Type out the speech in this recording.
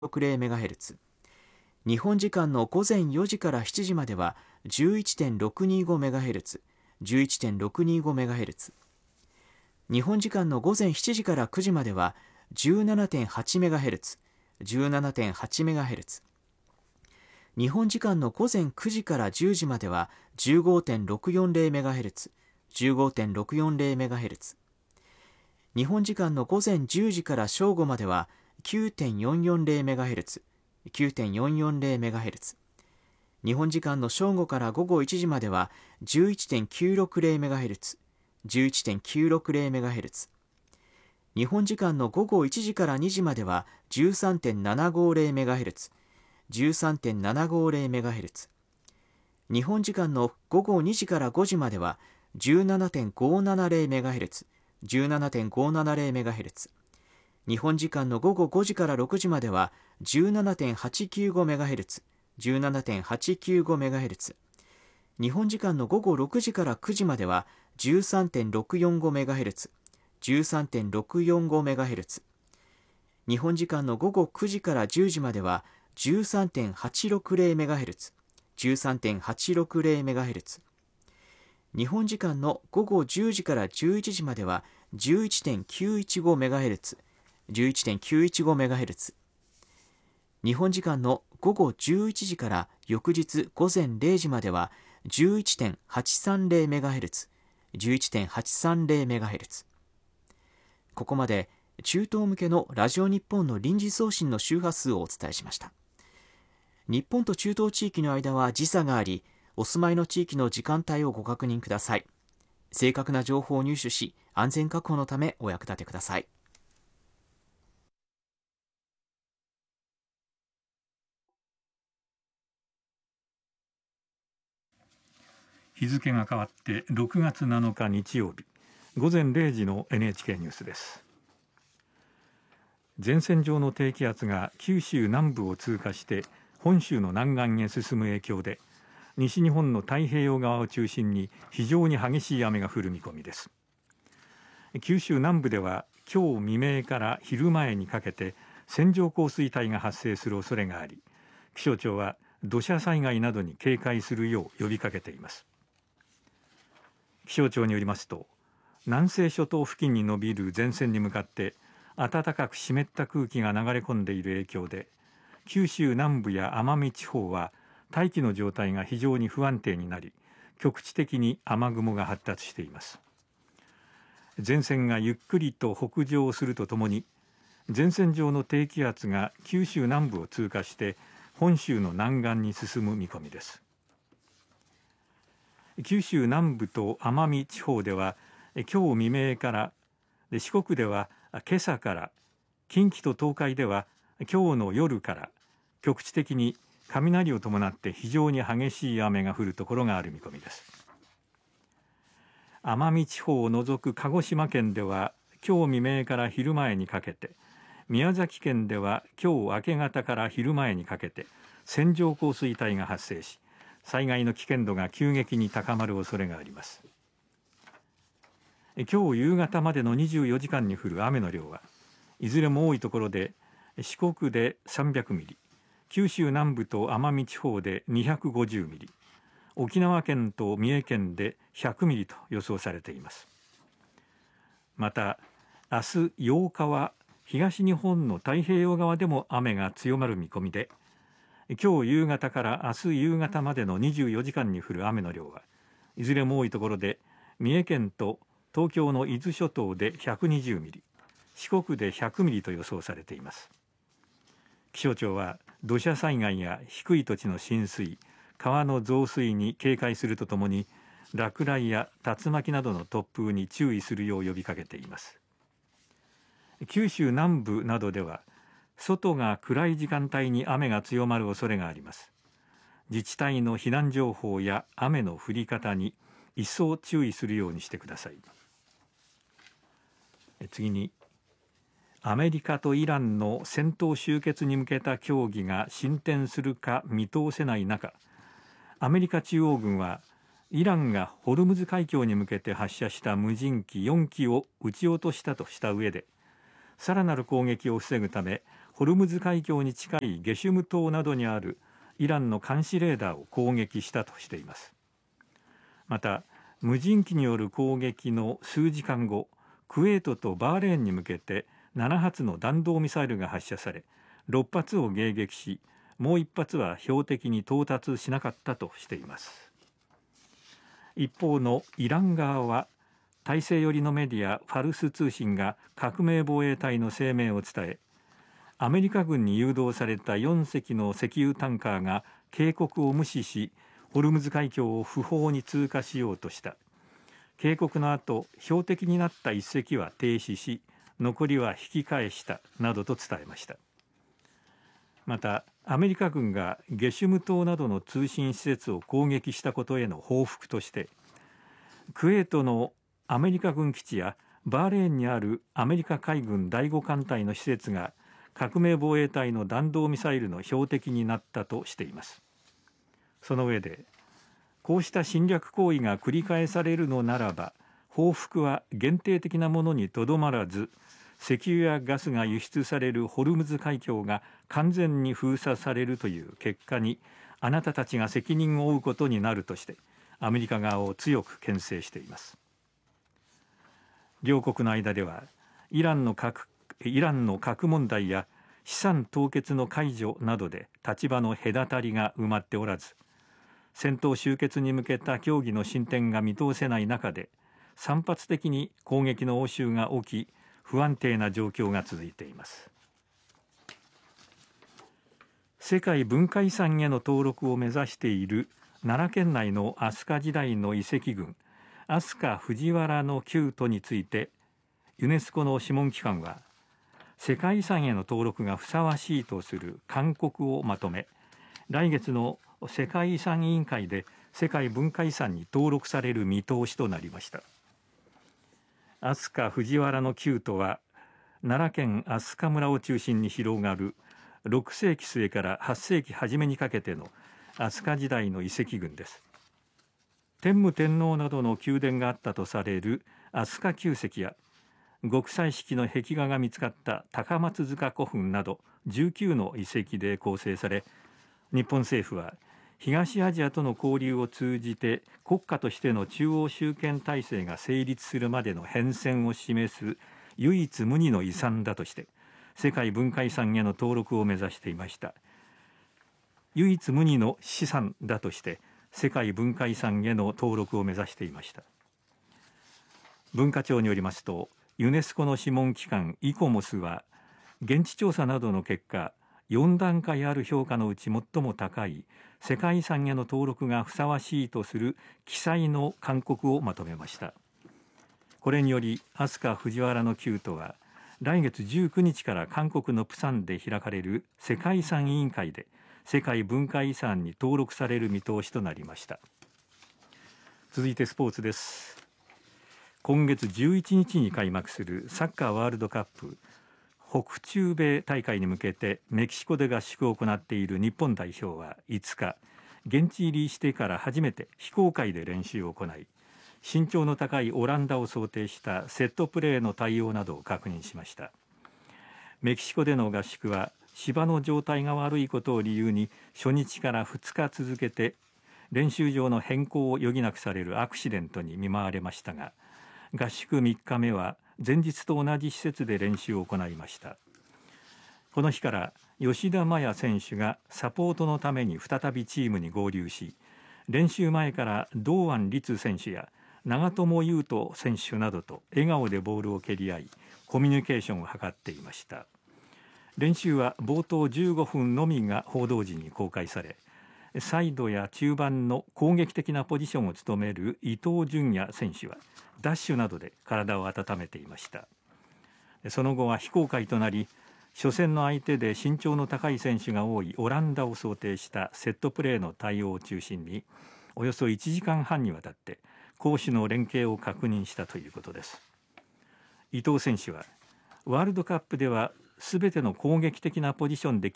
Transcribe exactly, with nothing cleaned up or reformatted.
ろくじゅうメガヘルツ、日本時間の午前よじからしちじまでは じゅういってんろくにごメガヘルツ、じゅういってんろくにごメガヘルツ、日本時間の午前しちじからくじまでは じゅうななてんはちメガヘルツ、じゅうななてんはちメガヘルツ、日本時間の午前くじからじゅうじまでは じゅうごてんろくよんゼロメガヘルツ、じゅうごてんろくよんゼロメガヘルツ、日本時間の午前じゅうじから正午までは きゅうてんよんよんゼロメガヘルツ、きゅうてんよんよんゼロメガヘルツ、日本時間の正午から午後いちじまでは じゅういってんきゅうろくゼロメガヘルツ、じゅういってんきゅうろくゼロメガヘルツ、日本時間の午後いちじからにじまでは じゅうさんてんななごゼロメガヘルツ、じゅうさんてんななごゼロメガヘルツ、日本時間の午後にじからごじまでは じゅうななてんごななゼロメガヘルツ、じゅうななてんごななゼロメガヘルツ、日本時間の午後ごじからろくじまでは じゅうななてんはちきゅうごメガヘルツ、じゅうななてんはちきゅうごメガヘルツ、日本時間の午後ろくじからくじまでは じゅうさんてんろくよんごメガヘルツ、じゅうさんてんろくよんごメガヘルツ、日本時間の午後くじからじゅうじまでは じゅうさんてんはちろくゼロメガヘルツ、じゅうさんてんはちろくゼロメガヘルツ、日本時間の午後じゅうじからじゅういちじまでは じゅういってんきゅういちごメガヘルツ、じゅういってんきゅういちごメガヘルツ、日本時間の午後じゅういちじから翌日午前れいじまでは じゅういってんはちさんゼロメガヘルツ、じゅういってんはちさんゼロメガヘルツ。ここまで中東向けのラジオ日本の臨時送信の周波数をお伝えしました。日本と中東地域の間は時差があり、お住まいの地域の時間帯をご確認ください。正確な情報を入手し、安全確保のためお役立てください。 日付が変わってろくがつなのか日曜日、午前れいじの エヌエイチケー ニュースです。前線上の低気圧が九州南部を通過して本州の南岸へ進む影響で、西日本の太平洋側を中心に非常に激しい雨が降る見込みです。九州南部では今日未明から昼前にかけて線状降水帯が発生する恐れがあり、気象庁は土砂災害などに警戒するよう呼びかけています。気象庁によりますと、南西諸島付近に延びる前線に向かって暖かく湿った空気が流れ込んでいる影響で、九州南部や奄美地方は大気の状態が非常に不安定になり、局地的に雨雲が発達しています。前線がゆっくりと北上するとともに、前線上の低気圧が九州南部を通過して本州の南岸に進む見込みです。九州南部と奄美地方では今日未明から、四国では今朝から、近畿と東海では今日の夜から局地的に雷を伴って非常に激しい雨が降るところがある見込みです。奄美地方を除く鹿児島県では今日未明から昼前にかけて、宮崎県では今日明け方から昼前にかけて線状降水帯が発生し、災害の危険度が急激に高まる恐れがあります。今日夕方までのにじゅうよじかんに降る雨の量はいずれも多いところで四国でさんびゃくミリ、九州南部と奄美地方でにひゃくごじゅうミリ、沖縄県と三重県でひゃくミリと予想されています。また明日ようかは東日本の太平洋側でも雨が強まる見込みで、今日夕方から明日夕方までのにじゅうよじかんに降る雨の量はいずれも多いところで三重県と東京の伊豆諸島でひゃくにじゅうミリ、四国でひゃくミリと予想されています。気象庁は土砂災害や低い土地の浸水、川の増水に警戒するとともに、落雷や竜巻などの突風に注意するよう呼びかけています。九州南部などでは外が暗い時間帯に雨が強まる恐れがあります。自治体の避難情報や雨の降り方に一層注意するようにしてください。次に、アメリカとイランの戦闘終結に向けた協議が進展するか見通せない中、アメリカ中央軍はイランがホルムズ海峡に向けて発射した無人機よんきを撃ち落としたとした上で、さらなる攻撃を防ぐためホルムズ海峡に近いゲシュム島などにあるイランの監視レーダーを攻撃したとしています。また無人機による攻撃の数時間後、クウェートとバーレーンに向けてなな発の弾道ミサイルが発射され、ろっ発を迎撃し、もういち発は標的に到達しなかったとしています。一方のイラン側は、体制寄りのメディアファルス通信が革命防衛隊の声明を伝え、アメリカ軍に誘導されたよん隻の石油タンカーが警告を無視し、ホルムズ海峡を不法に通過しようとした。警告の後、標的になったいっ隻は停止し、残りは引き返したなどと伝えました。またアメリカ軍がゲシュム島などの通信施設を攻撃したことへの報復として、クウェートのアメリカ軍基地やバーレーンにあるアメリカ海軍だいご艦隊の施設が革命防衛隊の弾道ミサイルの標的になったとしています。その上で、こうした侵略行為が繰り返されるのならば、報復は限定的なものにとどまらず、石油やガスが輸出されるホルムズ海峡が完全に封鎖されるという結果にあなたたちが責任を負うことになるとして、アメリカ側を強く牽制しています。両国の間ではイランの核、イランの核問題や資産凍結の解除などで立場の隔たりが埋まっておらず、戦闘終結に向けた協議の進展が見通せない中で、散発的に攻撃の応酬が起き、不安定な状況が続いています。世界文化遺産への登録を目指している奈良県内の飛鳥時代の遺跡群、飛鳥藤原の旧都について、ユネスコの諮問機関は世界遺産への登録がふさわしいとする勧告をまとめ、来月の世界遺産委員会で世界文化遺産に登録される見通しとなりました。飛鳥藤原の旧都は奈良県飛鳥村を中心に広がるろく世紀末からはっ世紀初めにかけての飛鳥時代の遺跡群です。天武天皇などの宮殿があったとされる飛鳥旧跡や極彩色の壁画が見つかった高松塚古墳などじゅうきゅうの遺跡で構成され、日本政府は東アジアとの交流を通じて国家としての中央集権体制が成立するまでの変遷を示す唯一無二の遺産だとして世界文化遺産への登録を目指していました。唯一無二の資産だとして世界文化遺産への登録を目指していました。文化庁によりますと、ユネスコの諮問機関イコモスは現地調査などの結果、よん段階ある評価のうち最も高い世界遺産への登録がふさわしいとする記載の勧告をまとめました。これにより飛鳥藤原の旧都は来月じゅうくにちから韓国のプサンで開かれる世界遺産委員会で世界文化遺産に登録される見通しとなりました。続いてスポーツです。今月じゅういちにちに開幕するサッカーワールドカップ北中米大会に向けてメキシコで合宿を行っている日本代表はいつか、現地入りしてから初めて非公開で練習を行い、身長の高いオランダを想定したセットプレーの対応などを確認しました。メキシコでの合宿は芝の状態が悪いことを理由に初日からふつか続けて練習場の変更を余儀なくされるアクシデントに見舞われましたが、合宿みっかめは前日と同じ施設で練習を行いました。この日から吉田麻也選手がサポートのために再びチームに合流し、練習前から堂安律選手や長友佑都選手などと笑顔でボールを蹴り合い、コミュニケーションを図っていました。練習は冒頭じゅうごふんのみが報道陣に公開され、サイドや中盤の攻撃的なポジションを務める伊東純也選手はダッシュなどで体を温めていました。その後は非公開となり、初戦の相手で身長の高い選手が多いオランダを想定したセットプレーの対応を中心におよそいちじかんはんにわたって攻守の連携を確認したということです。伊東選手はワールドカップではすべての攻撃的なポジションで